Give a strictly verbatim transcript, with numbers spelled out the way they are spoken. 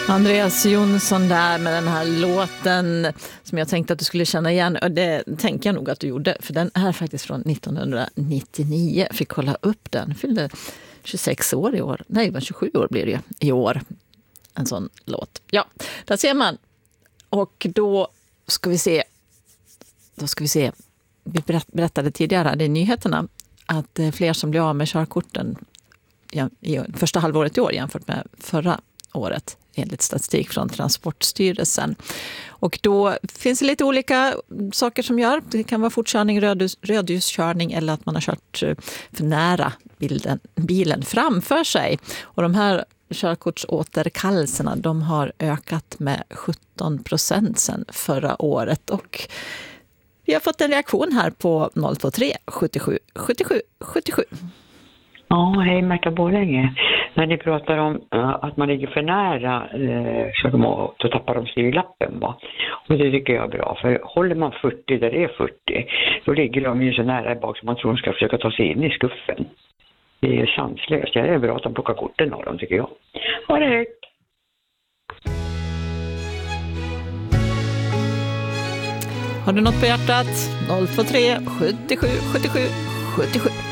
Andreas Jonsson där med den här låten som jag tänkte att du skulle känna igen, och det tänker jag nog att du gjorde, för den är faktiskt från nittonhundranittionio. Fick kolla upp den, fyllde tjugosex år i år, nej var tjugosju år blir det i år, en sån låt. Ja, där ser man. Och då ska vi se, då ska vi se, vi berättade tidigare i nyheterna att det är fler som blir av med körkorten i första halvåret i år jämfört med förra året, enligt statistik från Transportstyrelsen. Och då finns det lite olika saker som gör. Det kan vara fortkörning, rödljus, rödljuskörning eller att man har kört för nära bilden, bilen framför sig. Och de här körkortsåterkallelserna, de har ökat med sjutton procent sedan förra året. Och vi har fått en reaktion här på noll två tre sjuttiosju sjuttiosju sjuttiosju. Ja, hej Märta Borlänge. När ni pratar om uh, att man ligger för nära uh, så då tappar de styrlappen, va? Och det tycker jag är bra, för håller man fyrtio där det är fyrtio, då ligger de ju så nära bak som man tror de ska försöka ta sig in i skuffen. Det är chanslöst. Det är bra att de plockar korten av dem, tycker jag. Ha det högt! Har du något på hjärtat? noll två tre sjuttiosju sjuttiosju sjuttiosju.